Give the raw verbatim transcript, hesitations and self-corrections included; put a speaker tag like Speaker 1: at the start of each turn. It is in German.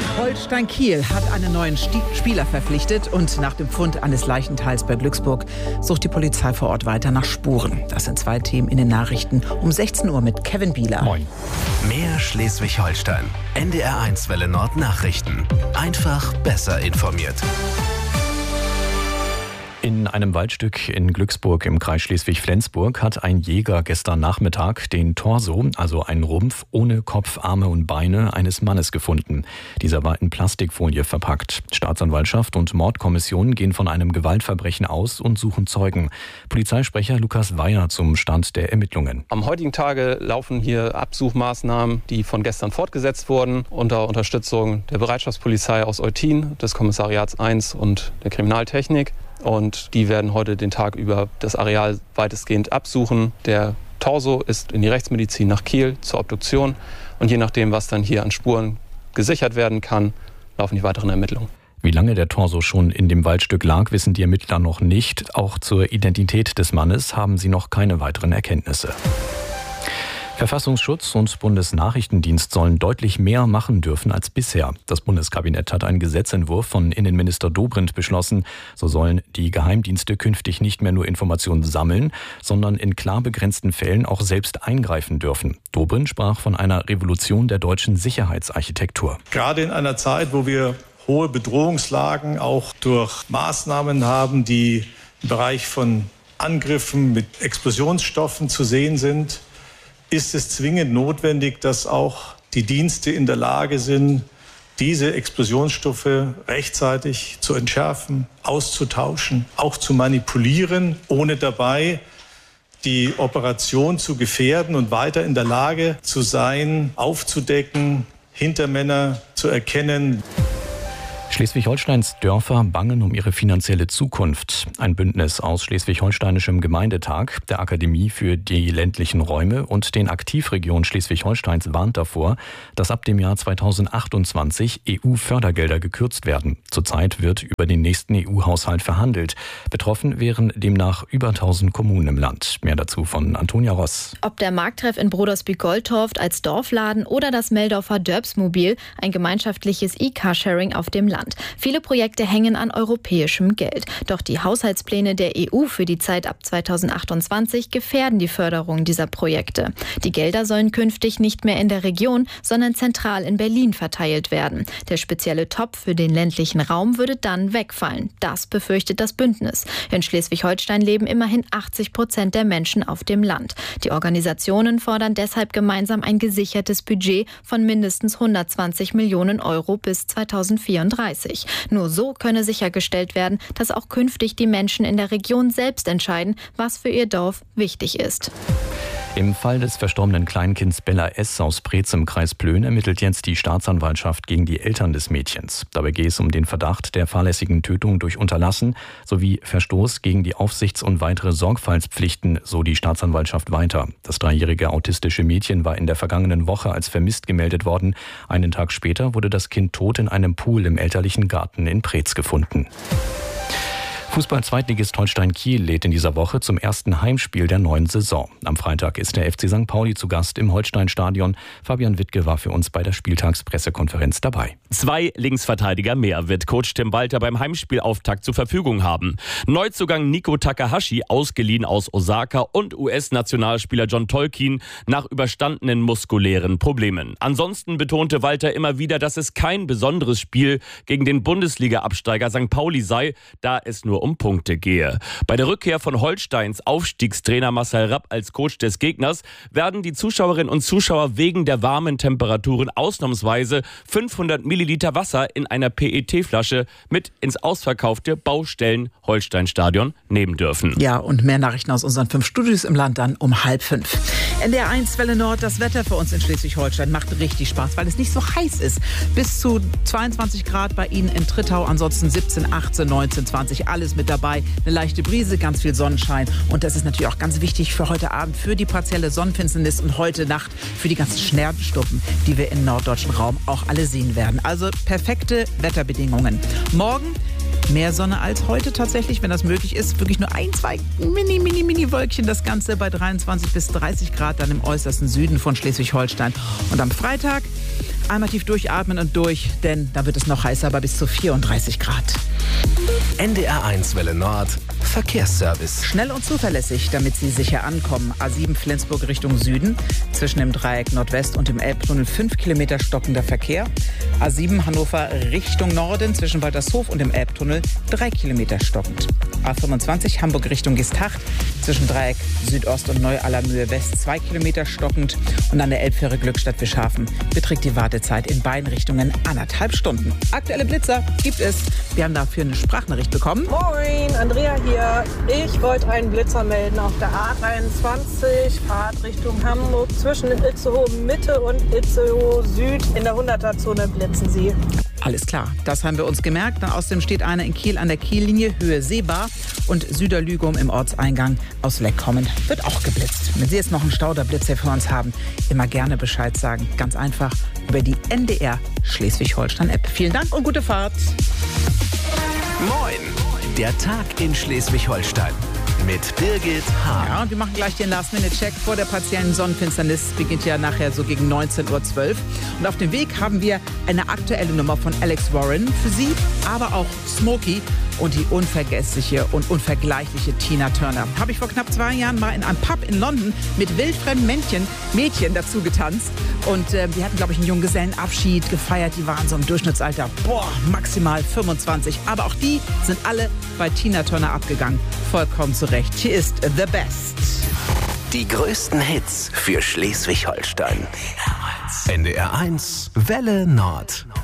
Speaker 1: Holstein Kiel hat einen neuen Spieler verpflichtet und nach dem Fund eines Leichenteils bei Glücksburg sucht die Polizei vor Ort weiter nach Spuren. Das sind zwei Themen in den Nachrichten um sechzehn Uhr mit Kevin Bieler.
Speaker 2: Moin.
Speaker 3: Mehr Schleswig-Holstein. N D R eins Welle Nord Nachrichten. Einfach besser informiert.
Speaker 2: In einem Waldstück in Glücksburg im Kreis Schleswig-Flensburg hat ein Jäger gestern Nachmittag den Torso, also einen Rumpf ohne Kopf, Arme und Beine eines Mannes gefunden. Dieser war in Plastikfolie verpackt. Staatsanwaltschaft und Mordkommission gehen von einem Gewaltverbrechen aus und suchen Zeugen. Polizeisprecher Lukas Weyer zum Stand der Ermittlungen.
Speaker 4: Am heutigen Tage laufen hier Absuchmaßnahmen, die von gestern fortgesetzt wurden, unter Unterstützung der Bereitschaftspolizei aus Eutin, des Kommissariats eins und der Kriminaltechnik. Und die werden heute den Tag über das Areal weitestgehend absuchen. Der Torso ist in die Rechtsmedizin nach Kiel zur Obduktion. Und je nachdem, was dann hier an Spuren gesichert werden kann, laufen die weiteren Ermittlungen.
Speaker 2: Wie lange der Torso schon in dem Waldstück lag, wissen die Ermittler noch nicht. Auch zur Identität des Mannes haben sie noch keine weiteren Erkenntnisse. Verfassungsschutz und Bundesnachrichtendienst sollen deutlich mehr machen dürfen als bisher. Das Bundeskabinett hat einen Gesetzentwurf von Innenminister Dobrindt beschlossen. So sollen die Geheimdienste künftig nicht mehr nur Informationen sammeln, sondern in klar begrenzten Fällen auch selbst eingreifen dürfen. Dobrindt sprach von einer Revolution der deutschen Sicherheitsarchitektur.
Speaker 5: Gerade in einer Zeit, wo wir hohe Bedrohungslagen auch durch Maßnahmen haben, die im Bereich von Angriffen mit Explosionsstoffen zu sehen sind, ist es zwingend notwendig, dass auch die Dienste in der Lage sind, diese Explosionsstoffe rechtzeitig zu entschärfen, auszutauschen, auch zu manipulieren, ohne dabei die Operation zu gefährden und weiter in der Lage zu sein, aufzudecken, Hintermänner zu erkennen.
Speaker 2: Schleswig-Holsteins Dörfer bangen um ihre finanzielle Zukunft. Ein Bündnis aus Schleswig-Holsteinischem Gemeindetag, der Akademie für die ländlichen Räume und den Aktivregionen Schleswig-Holsteins warnt davor, dass ab dem Jahr zweitausendachtundzwanzig E U-Fördergelder gekürzt werden. Zurzeit wird über den nächsten E U-Haushalt verhandelt. Betroffen wären demnach über tausend Kommunen im Land. Mehr dazu von Antonia Ross.
Speaker 6: Ob der Markttreff in Brodersby-Goldtorft als Dorfladen oder das Meldorfer Dörbsmobil, ein gemeinschaftliches E-Carsharing auf dem Land. Viele Projekte hängen an europäischem Geld. Doch die Haushaltspläne der E U für die Zeit ab zweitausendachtundzwanzig gefährden die Förderung dieser Projekte. Die Gelder sollen künftig nicht mehr in der Region, sondern zentral in Berlin verteilt werden. Der spezielle Topf für den ländlichen Raum würde dann wegfallen. Das befürchtet das Bündnis. In Schleswig-Holstein leben immerhin achtzig Prozent der Menschen auf dem Land. Die Organisationen fordern deshalb gemeinsam ein gesichertes Budget von mindestens hundertzwanzig Millionen Euro bis zweitausendvierunddreißig. Nur so könne sichergestellt werden, dass auch künftig die Menschen in der Region selbst entscheiden, was für ihr Dorf wichtig ist.
Speaker 2: Im Fall des verstorbenen Kleinkinds Bella S. aus Preetz im Kreis Plön ermittelt jetzt die Staatsanwaltschaft gegen die Eltern des Mädchens. Dabei geht es um den Verdacht der fahrlässigen Tötung durch Unterlassen sowie Verstoß gegen die Aufsichts- und weitere Sorgfaltspflichten, so die Staatsanwaltschaft weiter. Das dreijährige autistische Mädchen war in der vergangenen Woche als vermisst gemeldet worden. Einen Tag später wurde das Kind tot in einem Pool im elterlichen Garten in Preetz gefunden. Fußball-Zweitligist Holstein Kiel lädt in dieser Woche zum ersten Heimspiel der neuen Saison. Am Freitag ist der F C Sankt Pauli zu Gast im Holstein-Stadion. Fabian Wittke war für uns bei der Spieltagspressekonferenz dabei.
Speaker 7: Zwei Linksverteidiger mehr wird Coach Tim Walter beim Heimspielauftakt zur Verfügung haben. Neuzugang Nico Takahashi, ausgeliehen aus Osaka, und U S-Nationalspieler John Tolkien nach überstandenen muskulären Problemen. Ansonsten betonte Walter immer wieder, dass es kein besonderes Spiel gegen den Bundesliga-Absteiger Sankt Pauli sei, da es nur um Punkte gehe. Bei der Rückkehr von Holsteins Aufstiegstrainer Marcel Rapp als Coach des Gegners werden die Zuschauerinnen und Zuschauer wegen der warmen Temperaturen ausnahmsweise fünfhundert Milliliter Wasser in einer P E T-Flasche mit ins ausverkaufte Baustellen-Holstein-Stadion nehmen dürfen.
Speaker 1: Ja, und mehr Nachrichten aus unseren fünf Studios im Land dann um halb fünf. N D R eins Welle Nord, das Wetter für uns in Schleswig-Holstein macht richtig Spaß, weil es nicht so heiß ist. Bis zu zweiundzwanzig Grad bei Ihnen in Trittau, ansonsten siebzehn, achtzehn, neunzehn, zwanzig, alles mit dabei. Eine leichte Brise, ganz viel Sonnenschein. Und das ist natürlich auch ganz wichtig für heute Abend, für die partielle Sonnenfinsternis und heute Nacht für die ganzen Sternschnuppen, die wir im norddeutschen Raum auch alle sehen werden. Also perfekte Wetterbedingungen. Morgen mehr Sonne als heute tatsächlich, wenn das möglich ist. Wirklich nur ein, zwei mini, mini, mini Wölkchen. Das Ganze bei dreiundzwanzig bis dreißig Grad dann im äußersten Süden von Schleswig-Holstein. Und am Freitag einmal tief durchatmen und durch, denn da wird es noch heißer, bei bis zu vierunddreißig Grad.
Speaker 3: N D R eins Welle Nord, Verkehrsservice.
Speaker 1: Schnell und zuverlässig, damit Sie sicher ankommen. A sieben Flensburg Richtung Süden, zwischen dem Dreieck Nordwest und dem Elbtunnel fünf Kilometer stockender Verkehr. A sieben Hannover Richtung Norden, zwischen Waltershof und dem Elbtunnel drei Kilometer stockend. A fünfundzwanzig Hamburg Richtung Geesthacht, zwischen Dreieck Südost und Neu-Allermühe West zwei Kilometer stockend. Und an der Elbfähre Glückstadt Wischhafen beträgt die Wartezeit in beiden Richtungen anderthalb Stunden. Aktuelle Blitzer gibt es. Wir haben dafür eine Sprachnachricht bekommen.
Speaker 8: Moin, Andrea hier. Ich wollte einen Blitzer melden auf der A dreiundzwanzig, Fahrt Richtung Hamburg. Zwischen Itzehoe Mitte und Itzehoe Süd in der hunderter-Zone blitzen Sie.
Speaker 1: Alles klar, das haben wir uns gemerkt. Außerdem steht einer in Kiel an der Kiellinie, Höhe Seebar. Und Süderlügum im Ortseingang aus Leck kommend wird auch geblitzt. Wenn Sie jetzt noch einen Stau oder Blitzer für uns haben, immer gerne Bescheid sagen. Ganz einfach über die N D R Schleswig-Holstein-App. Vielen Dank und gute Fahrt.
Speaker 3: Moin, der Tag in Schleswig-Holstein mit Birgit Hahn.
Speaker 1: Ja, und wir machen gleich den Last-Minute-Check vor der partiellen Sonnenfinsternis. Beginnt ja nachher so gegen neunzehn Uhr zwölf. Und auf dem Weg haben wir eine aktuelle Nummer von Alex Warren für Sie, aber auch Smokey und die unvergessliche und unvergleichliche Tina Turner. Habe ich vor knapp zwei Jahren mal in einem Pub in London mit wildfremden Männchen, Mädchen dazu getanzt. Und äh, die hatten, glaube ich, einen Junggesellenabschied gefeiert. Die waren so im Durchschnittsalter, boah, maximal fünfundzwanzig. Aber auch die sind alle bei Tina Turner abgegangen. Vollkommen zu Recht. Hier ist The Best.
Speaker 3: Die größten Hits für Schleswig-Holstein. N D R eins Welle Nord.